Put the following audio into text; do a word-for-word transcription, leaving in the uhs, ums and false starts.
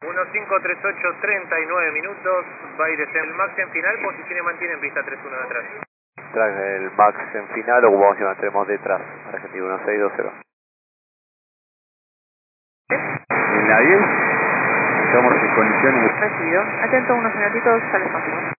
uno cinco tres ocho, treinta y nueve minutos, va a ir desde el Max en final, posición y mantiene en pista tres uno de atrás. Tras el Max en final, ocupamos y mantenemos detrás, Argentina uno seis dos cero. En la diez, estamos en condiciones. Recibido. Atento unos minutitos, ya les confirmo.